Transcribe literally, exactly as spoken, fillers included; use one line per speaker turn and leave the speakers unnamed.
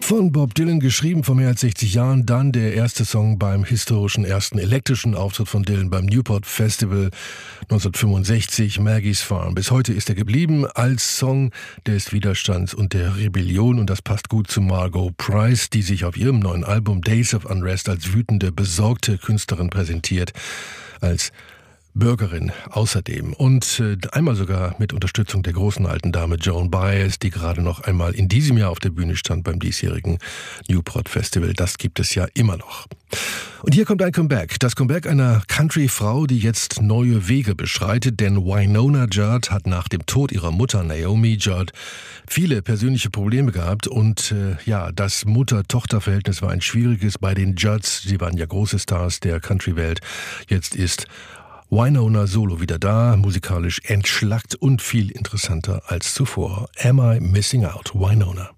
Von Bob Dylan geschrieben vor mehr als sechzig Jahren, dann der erste Song beim historischen ersten elektrischen Auftritt von Dylan beim Newport Festival neunzehnhundertfünfundsechzig, Maggie's Farm. Bis heute ist er geblieben als Song des Widerstands und der Rebellion, und das passt gut zu Margot Price, die sich auf ihrem neuen Album Days of Unrest als wütende, besorgte Künstlerin präsentiert, als Bürgerin außerdem, und äh, einmal sogar mit Unterstützung der großen alten Dame Joan Baez, die gerade noch einmal in diesem Jahr auf der Bühne stand beim diesjährigen Newport Festival. Das gibt es ja immer noch. Und hier kommt ein Comeback. Das Comeback einer Country-Frau, die jetzt neue Wege beschreitet, denn Wynonna Judd hat nach dem Tod ihrer Mutter Naomi Judd viele persönliche Probleme gehabt, und äh, ja, das Mutter-Tochter-Verhältnis war ein schwieriges bei den Judds. Sie waren ja große Stars der Country-Welt. Jetzt ist Wynonna solo wieder da, musikalisch entschlackt und viel interessanter als zuvor. Am I Missing Out? Wynonna.